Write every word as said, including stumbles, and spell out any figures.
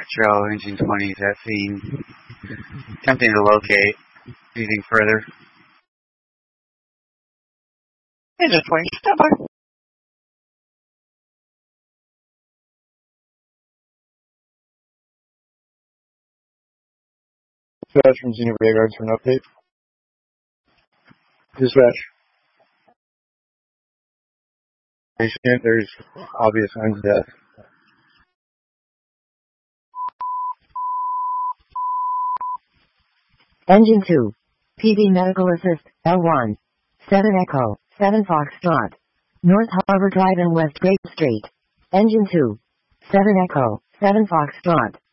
Patrol, Engine twenty is at scene. Attempting to locate. Anything further? Engine twenty, stand by. Dispatch from Zenith Radar for an update. Dispatch. Patient, there's obvious signs of death. Engine two. P D Medical Assist, L one. seven Echo, seven Foxtrot. North Harbor Drive and West Grape Street. Engine two. seven Echo, seven Foxtrot.